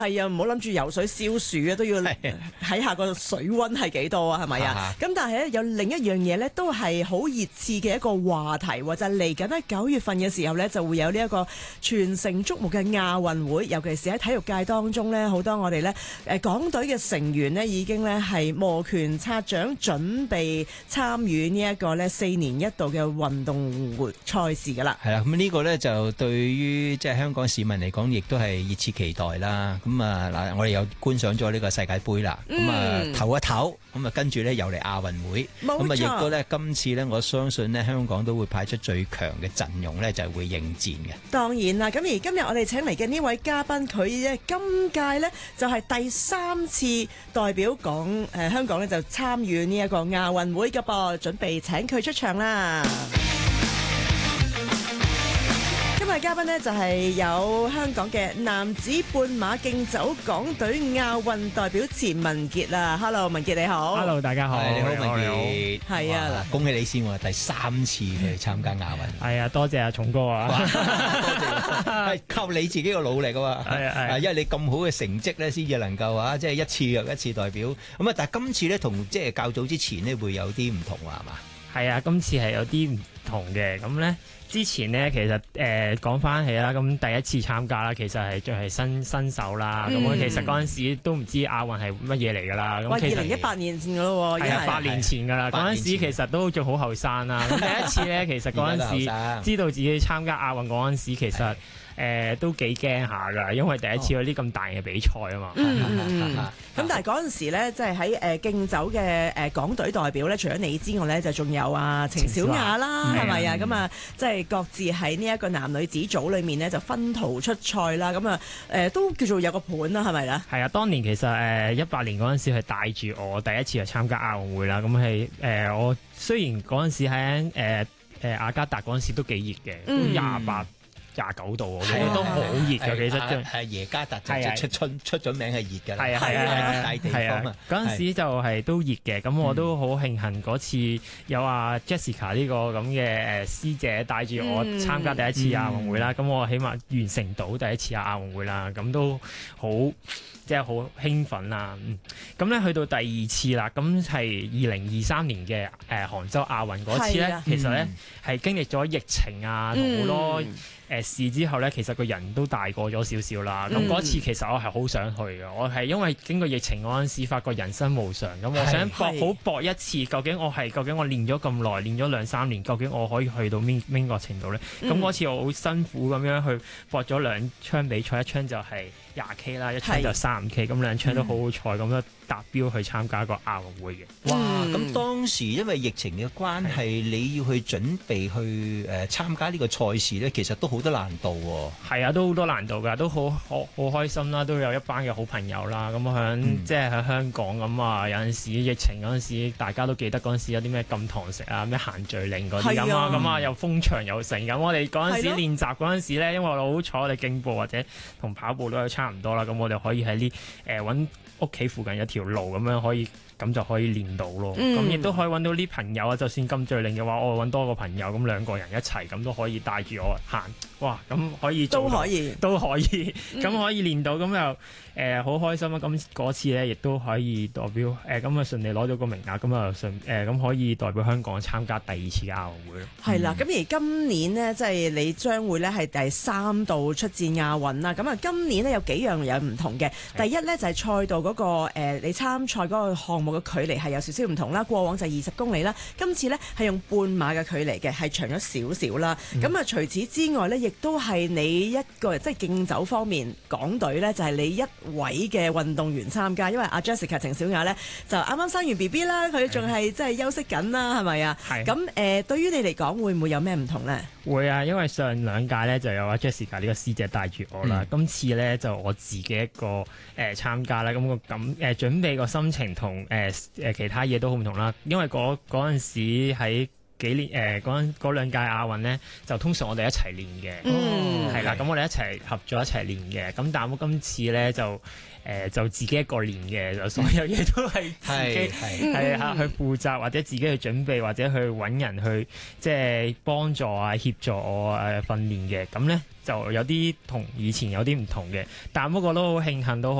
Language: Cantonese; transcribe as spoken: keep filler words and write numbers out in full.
係啊，唔好諗住游水消暑啊，都要睇下個水溫係幾多啊，係咪啊？咁但係咧有另一樣嘢咧，都係好熱刺嘅一個話題，就係嚟緊喺九月份嘅時候咧，就會有呢一個全城矚目嘅亞運會，尤其是喺體育界當中咧，好多我哋咧誒港隊嘅成員呢，已經咧係摩拳擦掌，準備參與呢一個咧四年一度嘅運動會賽事噶啦。 係啦，咁呢個咧就對於即係香港市民嚟講，亦都係熱切期待啦。咁啊嗱，我哋又觀賞咗呢個世界盃啦，咁啊唞一唞，咁啊跟住咧又嚟亞運會，咁啊亦都咧今次咧，我相信咧香港都會派出最強嘅陣容咧，就係會應戰嘅。 當然啦，咁而今日我哋請嚟嘅呢位嘉賓，佢嘅今屆咧就係第三次代表港誒香港咧就參與呢一個亞運會嘅噃，準備請佢出場啦。今日嘉賓呢，就係有香港嘅男子半馬競走港隊亞運代表錢文傑啦。Hello， 文傑你好。 Hello， 大家好。 你好，文傑。 係啊， 恭喜你先喎，第三次去參加亞運。 係啊，多謝阿松哥啊。 多謝，係靠你自己嘅努力啊嘛。係啊係。因為你咁好嘅成績咧，先至能夠啊，即係一次又一次代表。咁啊，但係今次咧同即係較早之前呢，會有啲唔同啊，係嘛？ 係啊，今次係有啲唔同嘅。咁咧。之前呢，其實誒講翻起啦，咁第一次參加啦，其實係仲係新新手啦。咁、嗯、其實嗰陣時都唔知亞運係乜嘢嚟㗎啦。 哇！二零一八年前㗎咯喎， 係啊，八年前㗎啦。嗰陣時其實都仲好後生啦。咁第一次咧，其實嗰陣時知道自己參加亞運嗰陣時，其實。誒、呃、都幾驚下㗎，因為第一次有啲咁大嘅比賽啊嘛。咁、 嗯嗯嗯、但係嗰陣時咧，即係喺誒競走嘅誒港隊代表咧，除咗你之外咧，就仲有啊程小雅啦，係咪啊？咁啊，即係各自喺呢一個男女子組裏面呢，就分途出賽啦。咁啊誒都叫做有個盤啦，係咪咧？係啊，當年其實誒一八年嗰陣時係帶住我第一次去參加亞運會啦。咁係誒我雖然嗰陣時喺誒誒雅加達嗰陣時都幾熱嘅，廿八。廿九度，我覺得都好熱嘅。其實係耶加達就出出出咗名係熱㗎啦。 係啊係啊， 大地方啊。 嗰陣時就係都熱嘅，咁我都好慶幸嗰次有阿 Jessica 呢個咁嘅誒師姐帶住我參加第一次亞運會啦。咁、嗯、我起碼完成到第一次亞運會啦，咁都好即係好興奮啦。咁咧去到第二次啦，咁係二零二三年嘅誒杭州亞運嗰次咧，其實咧係、嗯、經歷咗疫情啊同好多。嗯誒事之後咧，其實個人都大個咗少少啦。咁、嗯、嗰次其實我係好想去嘅，我係因為經過疫情嗰陣時，發覺人生無常，咁我想搏好搏一次。究竟我係究竟我練咗咁耐，練咗兩三年，究竟我可以去到邊邊個程度咧？咁、嗯、嗰次我好辛苦咁樣去搏咗兩場比賽，一場就係廿 K 啦，一場就三 K，咁兩場都好好彩咁樣達標去參加個亞運會嘅。 哇！咁、嗯、當時因為疫情嘅關係，你要去準備去誒參加呢個賽事咧，其實都好多難度喎。 係啊，都好多難度㗎，都好好好開心啦，都有一班嘅好朋友啦。咁響、嗯、即係喺香港咁啊，有陣時疫情嗰陣時，大家都記得嗰陣時有啲咩禁堂食啊，咩限聚令嗰啲咁啊，咁啊又封場又成咁。我哋嗰陣時練習嗰陣時咧，因為我好彩我哋競步或者同跑步都係差唔多啦，咁我哋可以喺呢誒揾屋企附近有條路咁樣可以。咁就可以練到咯，咁亦都可以揾到啲朋友啊！就算禁聚令嘅話，我揾多個朋友，咁兩個人一齊，咁都可以帶住我行。哇！咁可以做到，都可以，都可以，咁、嗯、可以練到，咁又誒好開心啊！咁嗰次咧，亦都可以代表誒咁啊順利攞咗個名額，咁啊順誒咁可以代表香港參加第二次嘅亞運會咯。係啦，咁、嗯、而今年呢，即係你將會咧係第三度出戰亞運啦。咁啊，今年呢，有幾樣有唔同嘅。第一咧就係賽道嗰個誒你參賽嗰個項目嘅距離係有少少唔同啦。過往就係二十公里啦，今次咧係用半馬嘅距離嘅，係長咗少少啦。咁、嗯、啊，除此之外咧，亦都係你一個即係競走方面，港隊咧就係你一位嘅運動員參加，因為阿 Jessica 程小雅咧就啱啱生完 B B 啦，佢仲係即係休息緊啦，係咪啊？係。咁誒、呃，對於你嚟講，會唔會有咩唔同咧？會啊，因為上兩屆咧就有阿 Jessica 呢個師姐帶住我啦、嗯，今次咧就我自己一個誒、呃、參加啦，咁、那個咁誒、呃、準備個心情同誒誒其他嘢都好唔同啦，因為嗰嗰陣時喺幾年誒嗰嗰兩屆亞運咧，就通常我哋一齊練嘅， 嗯， 係啦，咁我哋一齊合作一齊練嘅。咁但係我今次咧就誒、呃、就自己一個練嘅，就所有嘢都係自己係啊去負責，或者自己去準備，或者去揾人去即係幫助啊協助我誒訓練嘅。咁咧就有啲同以前有啲唔同嘅，但不過都好慶幸都好。